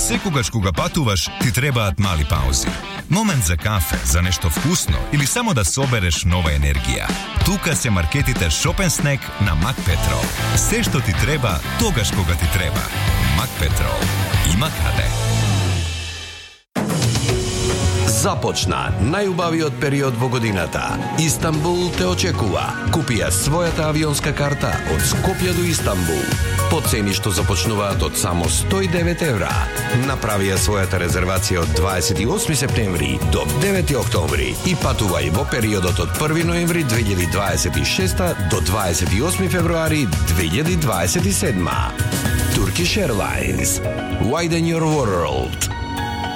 Секогаш кога патуваш, ти требаат мали паузи. Момент за кафе, за нешто вкусно или само да собереш нова енергија. Тука се маркетите Shop & Snack на Макпетрол. Се што ти треба, тогаш кога ти треба. Макпетрол. Има каде. Започна најубавиот период во годината. Истанбул те очекува. Купи ја својата авионска карта од Скопје до Истанбул. По цени што започнуваат од само 109 евра. Направи ја својата резервација од 28 септември до 9 октомври и патувај во периодот од 1 ноември 2026 до 28 февруари 2027. Turkish Airlines. Widen your world.